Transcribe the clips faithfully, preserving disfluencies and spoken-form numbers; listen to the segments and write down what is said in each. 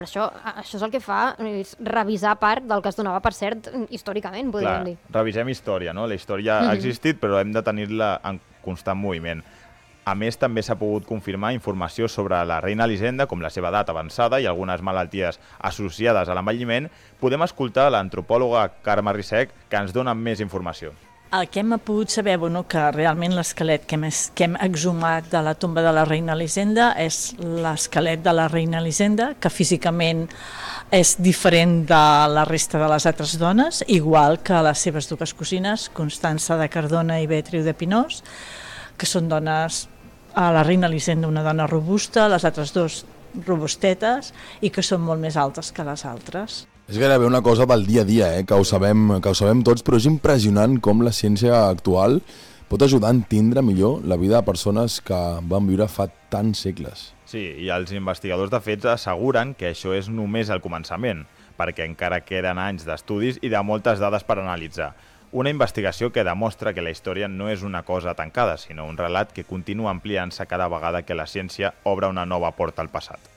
Això, això és el que fa, és revisar part del que es donava per cert històricament, podríem dir. Clar, revisem història, no? La història ha existit, però hem de tenir-la en constant moviment. A més, també s'ha pogut confirmar informació sobre la reina Elisenda, com la seva edat avançada i algunes malalties associades a l'envelliment. Podem escoltar l'antropòloga Carme Rissec, que ens dona més informació. El que hem pogut saber, bueno, que realment l'esquelet que, hem, que hem exhumat de la tomba de la reina Elisenda és l'esquelet de la reina Elisenda, que físicament és diferent de la resta de les altres dones, igual que les seves dues cosines, Constança de Cardona i Beatriu de Pinós, que són dones, a la reina Elisenda una dona robusta, les altres dues robustetes, i que són molt més altes que les altres. És gairebé una cosa del dia a dia, eh? que, ho sabem, que ho sabem tots, però és impressionant com la ciència actual pot ajudar a entendre millor la vida de persones que van viure fa tants segles. Sí, i els investigadors de fets asseguren que això és només el començament, perquè encara queden anys d'estudis i de moltes dades per analitzar. Una investigació que demostra que la història no és una cosa tancada, sinó un relat que continua ampliant-se cada vegada que la ciència obre una nova porta al passat.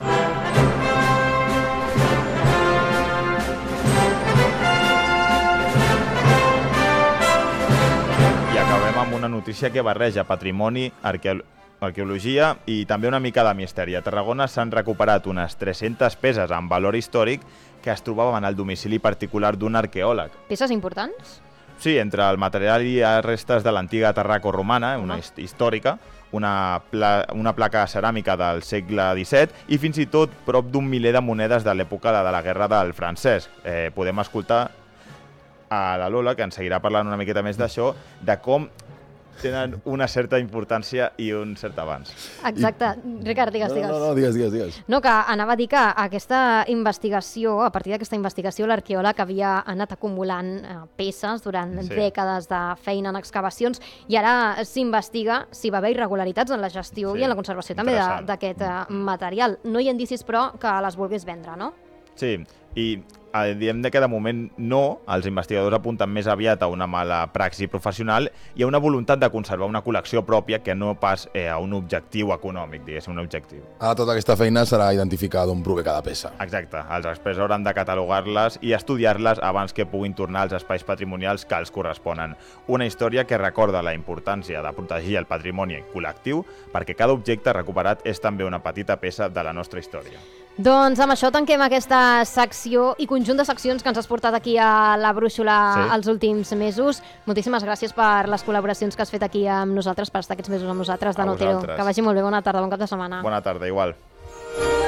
Amb una notícia que barreja patrimoni, arqueologia i també una mica de misteri. A Tarragona s'han recuperat unes tres-centes peces amb valor històric que es trobaven al domicili particular d'un arqueòleg. Peces importants? Sí, entre el material hi ha restes de l'antiga Tarraco romana, una històrica, una, pla una placa ceràmica del segle disset i fins i tot prop d'un miler de monedes de l'època de la Guerra del Francès. Eh, podem escoltar a la Lola, que ens seguirà parlant una miqueta més d'això, de com tenen una certa importància i un cert avanç. Exacte. I... Ricard, digues, digues. No, no, no, digues, digues, digues. No, que anava a dir que aquesta investigació, a partir d'aquesta investigació, l'arqueòleg havia anat acumulant eh, peces durant sí. dècades de feina en excavacions i ara s'investiga si va haver irregularitats en la gestió sí. i en la conservació també d'aquest eh, material. No hi ha indicis, però, que les volgués vendre, no? Sí, i eh, diem que de moment no, els investigadors apunten més aviat a una mala praxi professional i a una voluntat de conservar una col·lecció pròpia que no pas eh, a un objectiu econòmic, diguéssim, un objectiu. Ara tota aquesta feina serà identificar d'on prové cada peça. Exacte, els experts hauran de catalogar-les i estudiar-les abans que puguin tornar als espais patrimonials que els corresponen. Una història que recorda la importància de protegir el patrimoni col·lectiu perquè cada objecte recuperat és també una petita peça de la nostra història. Doncs amb això tanquem aquesta secció i conjunt de seccions que ens has portat aquí a la Brúixola sí. els últims mesos. Moltíssimes gràcies per les col·laboracions que has fet aquí amb nosaltres, per estar aquests mesos amb nosaltres de Notero. Que vagi molt bé, bona tarda, bon cap de setmana. Bona tarda, igual.